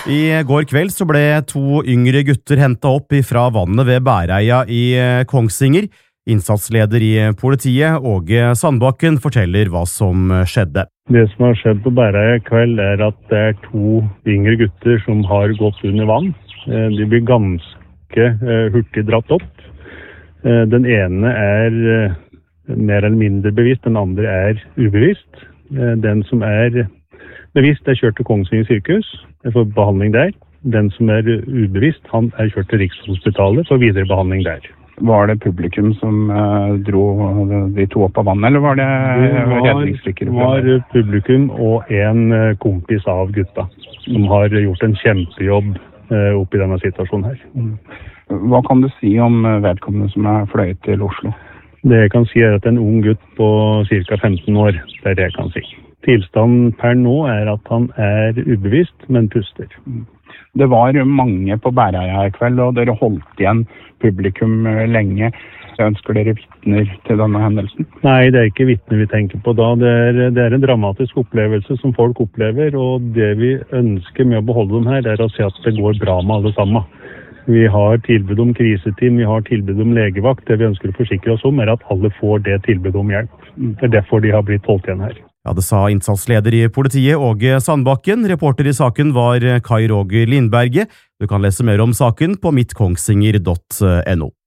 I går kveld så ble 2 yngre gutter hentet opp fra vannet ved Bæreia i Kongsvinger. Innsatsleder i politiet, Åge Sandbakken, forteller hva som skjedde. Det som har skjedd på Bæreia i kveld at det 2 yngre gutter som har gått under vann. De blir ganske hurtig dratt opp. Den ene mer eller mindre bevisst, den andre ubevisst. Den som bevisst kjørt til Kongsvinger sykehus for behandling der. Den som ubevisst, han kjørt til Rikshospitalet for videre behandling der. Var det publikum som dro de 2 opp av vannet, eller var det redningsstykker? Det var publikum og en kompis av gutta, som har gjort en kjempejobb oppi denne situasjonen her. Hva kan du si om vedkommende som fløyet til Oslo? Det jeg kan si at en ung gutt på ca. 15 år, det det jeg kan si. Tilstanden per nå at han ubevisst, men puster. Det var mange på Bæreia i kveld, og dere holdt igjen publikum lenge. Ønsker dere vitner til denne hendelsen? Nei, det ikke vitner vi tenker på da. Det en dramatisk opplevelse som folk opplever, og det vi ønsker med å beholde dem her, å se at det går bra med alle sammen. Vi har tilbud om kriseteam, vi har tilbud om legevakt. Det vi ønsker å forsikre oss om at alle får det tilbud om hjelp. Det derfor de har blitt holdt igjen her. Ja, det sa innsatsleder i politiet, Åge Sandbakken. Reporter i saken var Kai Roger Lindberget. Du kan lese mer om saken på mittkongsvinger.no.